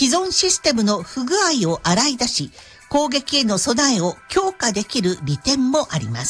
既存システムの不具合を洗い出し、攻撃への備えを強化できる利点もあります。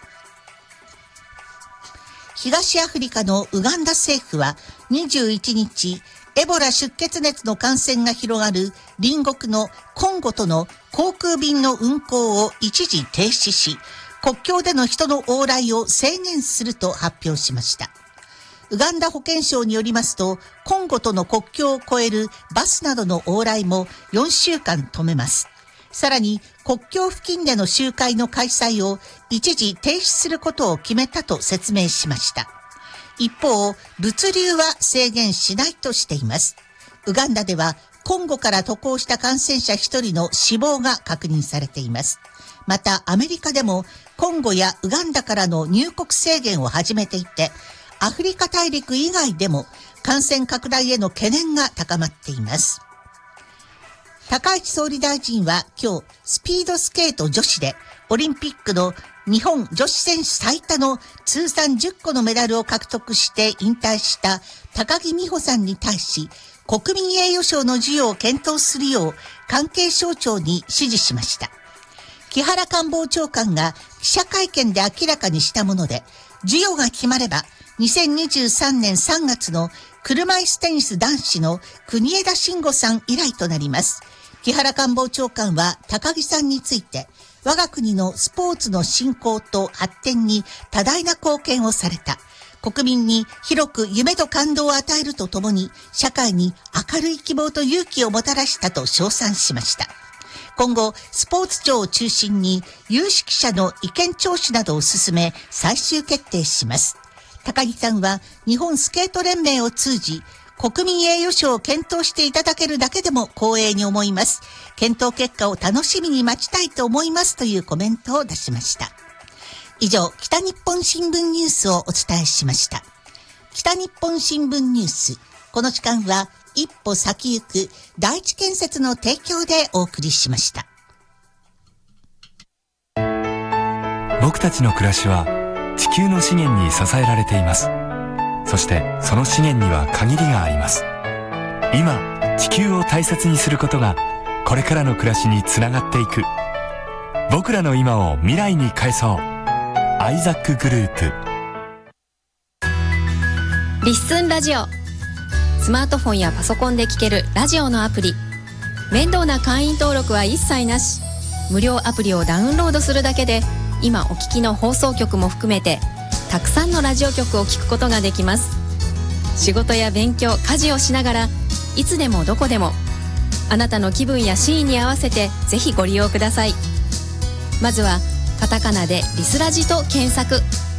東アフリカのウガンダ政府は21日、エボラ出血熱の感染が広がる隣国のコンゴとの航空便の運航を一時停止し、国境での人の往来を制限すると発表しました。ウガンダ保健省によりますと、コンゴとの国境を越えるバスなどの往来も4週間止めます。さらに国境付近での集会の開催を一時停止することを決めたと説明しました。一方、物流は制限しないとしています。ウガンダではコンゴから渡航した感染者1人の死亡が確認されています。またアメリカでもコンゴやウガンダからの入国制限を始めていて、アフリカ大陸以外でも感染拡大への懸念が高まっています。高市総理大臣は今日、スピードスケート女子でオリンピックの日本女子選手最多の通算10個のメダルを獲得して引退した高木美帆さんに対し、国民栄誉賞の授与を検討するよう関係省庁に指示しました。木原官房長官が記者会見で明らかにしたもので、授与が決まれば2023年3月の車椅子テニス男子の国枝慎吾さん以来となります。木原官房長官は高木さんについて、我が国のスポーツの振興と発展に多大な貢献をされた。国民に広く夢と感動を与えるとともに、社会に明るい希望と勇気をもたらしたと称賛しました。今後、スポーツ庁を中心に有識者の意見聴取などを進め、最終決定します。高木さんは日本スケート連盟を通じ、国民栄誉賞を検討していただけるだけでも光栄に思います。検討結果を楽しみに待ちたいと思いますというコメントを出しました。以上、北日本新聞ニュースをお伝えしました。北日本新聞ニュース。この時間は一歩先行く第一建設の提供でお送りしました。 僕たちの暮らしは地球の資源に支えられています。そしてその資源には限りがあります。今地球を大切にすることがこれからの暮らしにつながっていく。僕らの今を未来に変えそう。アイザックグループ。 リッスンラジオ。スマートフォンやパソコンで聴けるラジオのアプリ。面倒な会員登録は一切なし。無料アプリをダウンロードするだけで、今お聞きの放送局も含めてたくさんのラジオ局を聞くことができます。仕事や勉強、家事をしながらいつでもどこでも、あなたの気分やシーンに合わせてぜひご利用ください。まずはカタカナでリスラジと検索。